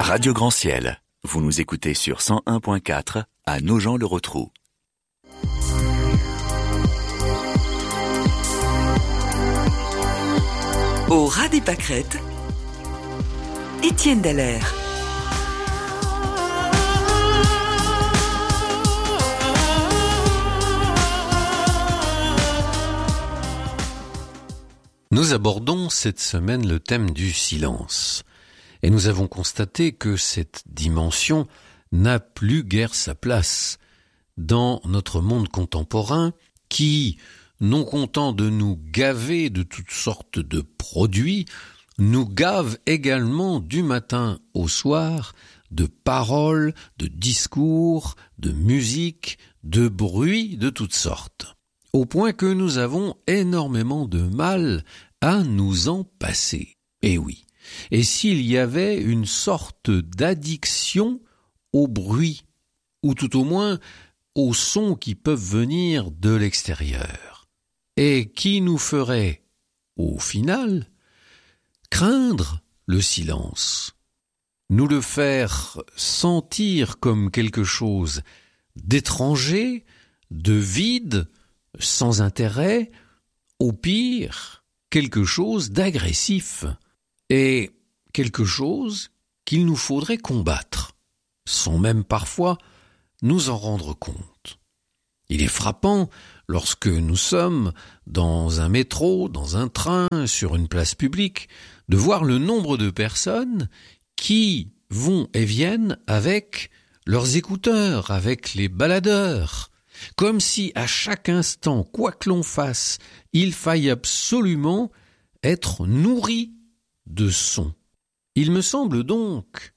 Radio Grand Ciel, vous nous écoutez sur 101.4 à Nogent-le-Rotrou. Au ras des pâquerettes, Étienne Dallaire. Nous abordons cette semaine le thème du silence. Et nous avons constaté que cette dimension n'a plus guère sa place dans notre monde contemporain qui, non content de nous gaver de toutes sortes de produits, nous gave également du matin au soir de paroles, de discours, de musique, de bruits de toutes sortes. Au point que nous avons énormément de mal à nous en passer. Eh oui. Et s'il y avait une sorte d'addiction au bruit, ou tout au moins aux sons qui peuvent venir de l'extérieur, et qui nous ferait, au final, craindre le silence, nous le faire sentir comme quelque chose d'étranger, de vide, sans intérêt, au pire, quelque chose d'agressif, et quelque chose qu'il nous faudrait combattre, sans même parfois nous en rendre compte. Il est frappant, lorsque nous sommes dans un métro, dans un train, sur une place publique, de voir le nombre de personnes qui vont et viennent avec leurs écouteurs, avec les baladeurs, comme si à chaque instant, quoi que l'on fasse, il faille absolument être nourri de sons. Il me semble donc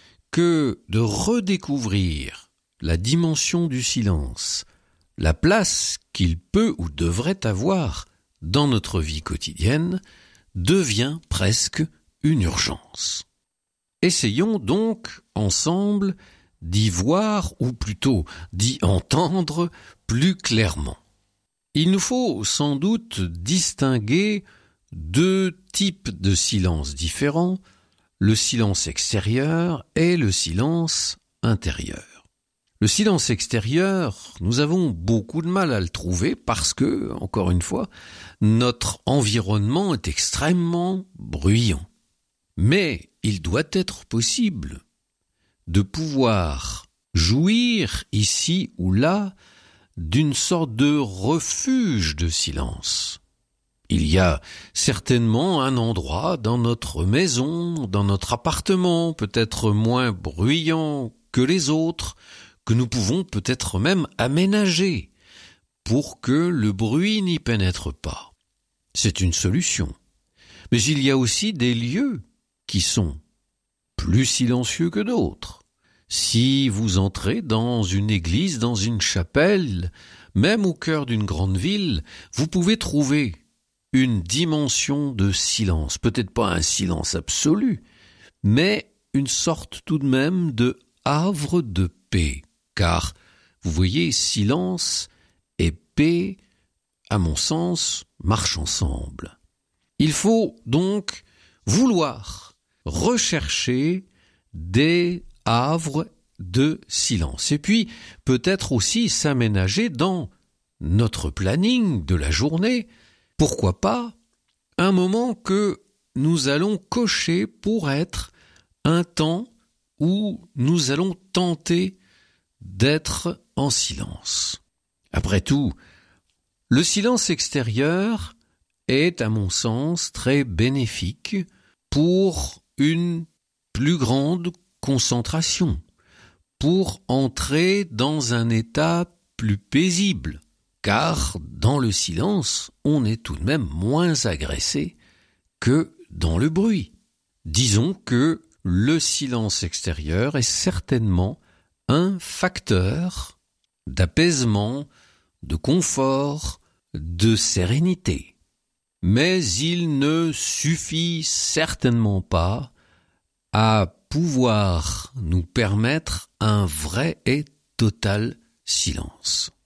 que de redécouvrir la dimension du silence, la place qu'il peut ou devrait avoir dans notre vie quotidienne, devient presque une urgence. Essayons donc ensemble d'y voir, ou plutôt d'y entendre plus clairement. Il nous faut sans doute distinguer deux types de silence différents, le silence extérieur et le silence intérieur. Le silence extérieur, nous avons beaucoup de mal à le trouver parce que, encore une fois, notre environnement est extrêmement bruyant. Mais il doit être possible de pouvoir jouir ici ou là d'une sorte de refuge de silence. Il y a certainement un endroit dans notre maison, dans notre appartement, peut-être moins bruyant que les autres, que nous pouvons peut-être même aménager pour que le bruit n'y pénètre pas. C'est une solution. Mais il y a aussi des lieux qui sont plus silencieux que d'autres. Si vous entrez dans une église, dans une chapelle, même au cœur d'une grande ville, vous pouvez trouver une dimension de silence, peut-être pas un silence absolu, mais une sorte tout de même de havre de paix. Car, vous voyez, silence et paix, à mon sens, marchent ensemble. Il faut donc vouloir rechercher des havre de silence. Et puis, peut-être aussi s'aménager dans notre planning de la journée, pourquoi pas, un moment que nous allons cocher pour être un temps où nous allons tenter d'être en silence. Après tout, le silence extérieur est, à mon sens, très bénéfique pour une plus grande concentration, pour entrer dans un état plus paisible, car dans le silence, on est tout de même moins agressé que dans le bruit. Disons que le silence extérieur est certainement un facteur d'apaisement, de confort, de sérénité. Mais il ne suffit certainement pas à pouvoir nous permettre un vrai et total silence.